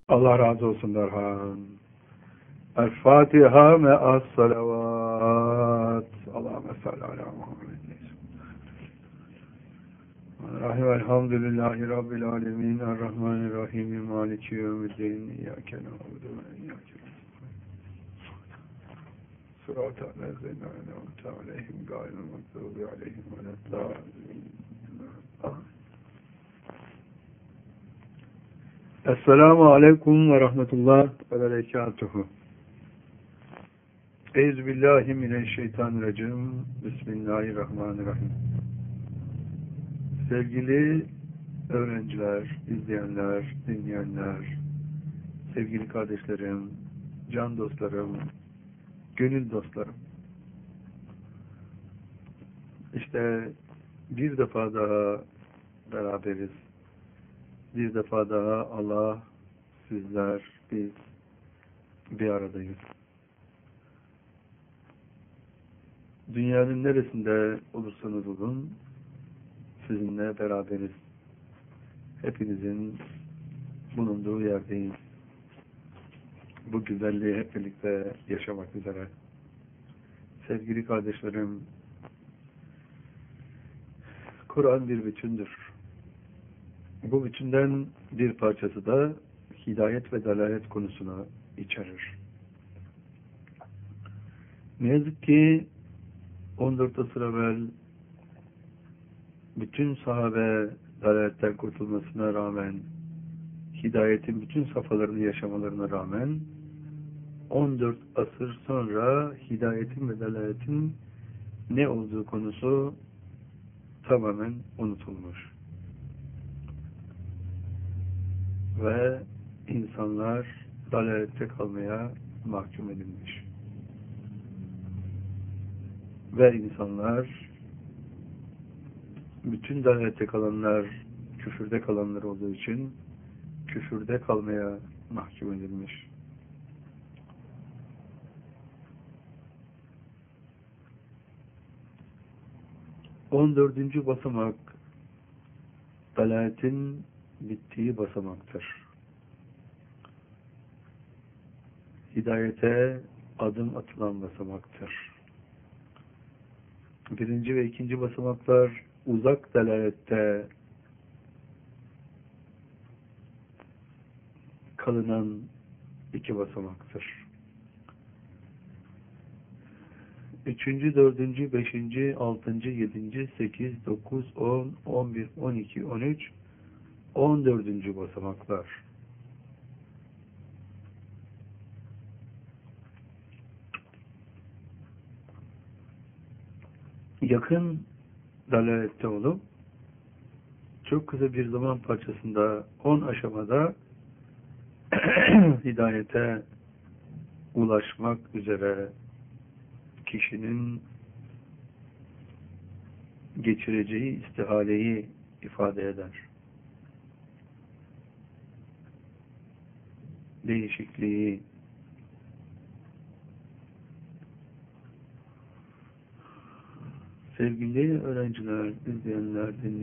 Allah razı olsun Darhan. El-Fatiha me'as salavat. Allahümme salli ala Muhammed. Rahim elhamdülillahi rabbil alemin. Errahmanirrahim. Maliki yevmiddin. İyyâke na'budu ve iyyâke nestaîn. Sıratal lezîne en'amte aleyhim gayril mağdûbi aleyhim veleddâllîn. Esselamu aleyküm ve rahmetullah ve berekatuhu. Euzubillahimineşşeytanirracim. Bismillahirrahmanirrahim. Sevgili öğrenciler, izleyenler, dinleyenler, sevgili kardeşlerim, can dostlarım, gönül dostlarım. İşte bir defa daha beraberiz. Bir defa daha Allah, sizler, biz bir aradayız. Dünyanın neresinde olursanız olun, sizinle beraberiz. Hepinizin bulunduğu yerdeyiz. Bu güzelliği hep birlikte yaşamak üzere. Sevgili kardeşlerim, Kur'an bir bütündür. Bu bütünden bir parçası da hidayet ve dalalet konusuna içerir. Ne yazık ki 14 asır evvel bütün sahabe dalaletten kurtulmasına rağmen, hidayetin bütün safhalarını yaşamalarına rağmen 14 asır sonra hidayetin ve dalaletin ne olduğu konusu tamamen unutulmuş. Ve insanlar dalalette kalmaya mahkum edilmiş. Ve insanlar, bütün dalalette kalanlar, küfürde kalanlar olduğu için küfürde kalmaya mahkum edilmiş. On dördüncü basamak dalaletin bittiği basamaktır. Hidayete adım atılan basamaktır. Birinci ve ikinci basamaklar uzak dalalette kalınan iki basamaktır. Üçüncü, dördüncü, beşinci, altıncı, yedinci, 8, 9, 10, 11, 12, 13, 14. basamaklar. Yakın dalalette olup çok kısa bir zaman parçasında 10 aşamada hidayete ulaşmak üzere kişinin geçireceği istihaleyi ifade eder. Değişikliği, sevgili öğrenciler, izleyenler, dinleyenler,